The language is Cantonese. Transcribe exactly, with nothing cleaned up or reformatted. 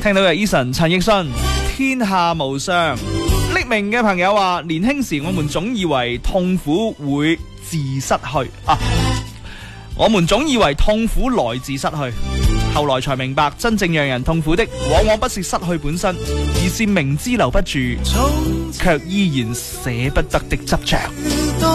聽到嘅 Eason 陳奕迅天下無雙。匿名嘅朋友話，年輕時我們總以為痛苦會自失去啊，我們總以為痛苦來自失去，後來才明白真正讓人痛苦的往往不是失去本身，而是明知留不住卻依然捨不得的執着。